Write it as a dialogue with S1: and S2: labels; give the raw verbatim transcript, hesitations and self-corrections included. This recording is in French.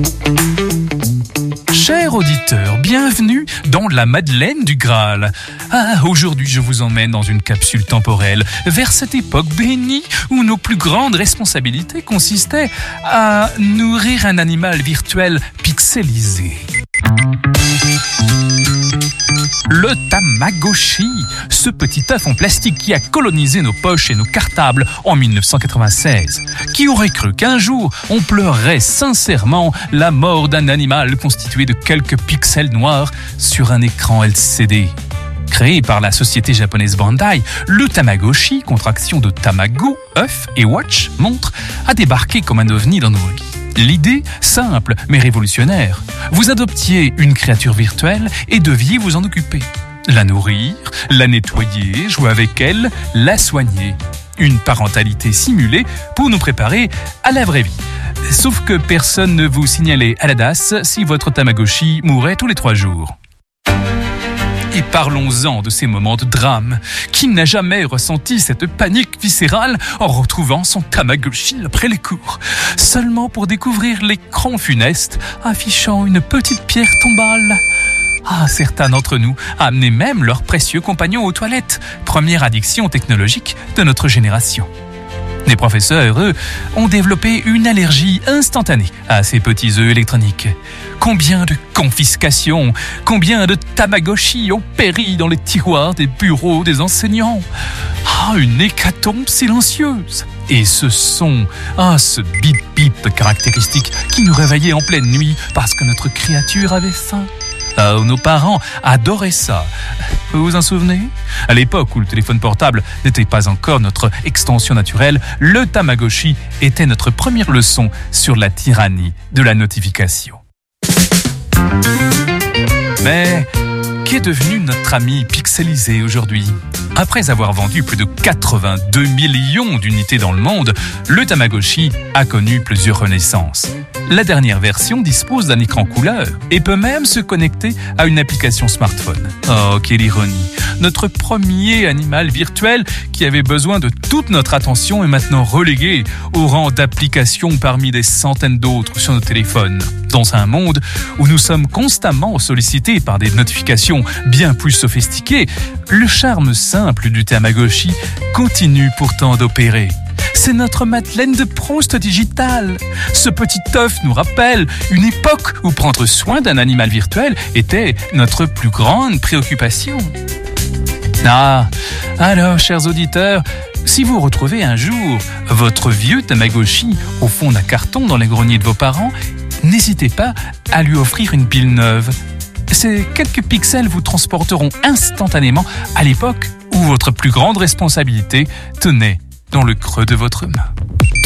S1: Chers auditeurs, bienvenue dans la Madeleine du Graal. Ah, aujourd'hui, je vous emmène dans une capsule temporelle vers cette époque bénie où nos plus grandes responsabilités consistaient à nourrir un animal virtuel pixelisé. Le Tamagotchi, ce petit œuf en plastique qui a colonisé nos poches et nos cartables en mille neuf cent quatre-vingt-seize. Qui aurait cru qu'un jour, on pleurerait sincèrement la mort d'un animal constitué de quelques pixels noirs sur un écran L C D. Créé par la société japonaise Bandai, le Tamagotchi, contraction de Tamago, œuf et watch, montre, a débarqué comme un ovni dans nos vies. L'idée, simple mais révolutionnaire, vous adoptiez une créature virtuelle et deviez vous en occuper. La nourrir, la nettoyer, jouer avec elle, la soigner. Une parentalité simulée pour nous préparer à la vraie vie. Sauf que personne ne vous signalait à la D A S si votre Tamagotchi mourait tous les trois jours. Et parlons-en de ces moments de drame. Qui n'a jamais ressenti cette panique viscérale en retrouvant son Tamagotchi après les cours, seulement pour découvrir l'écran funeste affichant une petite pierre tombale? Ah, certains d'entre nous amenaient même leurs précieux compagnons aux toilettes, première addiction technologique de notre génération. Les professeurs, eux, ont développé une allergie instantanée à ces petits œufs électroniques. Combien de confiscations, combien de Tamagotchi ont péri dans les tiroirs des bureaux des enseignants. Ah, une hécatombe silencieuse. Et ce son, ah, ce bip-bip caractéristique qui nous réveillait en pleine nuit parce que notre créature avait faim. Ah, nos parents adoraient ça. Vous vous en souvenez? À l'époque où le téléphone portable n'était pas encore notre extension naturelle, le Tamagotchi était notre première leçon sur la tyrannie de la notification. Mais qu'est devenu notre ami pixelisé aujourd'hui? Après avoir vendu plus de quatre-vingt-deux millions d'unités dans le monde, le Tamagotchi a connu plusieurs renaissances. La dernière version dispose d'un écran couleur et peut même se connecter à une application smartphone. Oh, quelle ironie! Notre premier animal virtuel qui avait besoin de toute notre attention est maintenant relégué au rang d'application parmi des centaines d'autres sur nos téléphones. Dans un monde où nous sommes constamment sollicités par des notifications bien plus sophistiquées, le charme simple du Tamagotchi continue pourtant d'opérer. C'est notre Madeleine de Proust digitale. Ce petit œuf nous rappelle une époque où prendre soin d'un animal virtuel était notre plus grande préoccupation. Ah, alors, chers auditeurs, si vous retrouvez un jour votre vieux Tamagotchi au fond d'un carton dans les greniers de vos parents, n'hésitez pas à lui offrir une pile neuve. Ces quelques pixels vous transporteront instantanément à l'époque où votre plus grande responsabilité tenait dans le creux de votre main.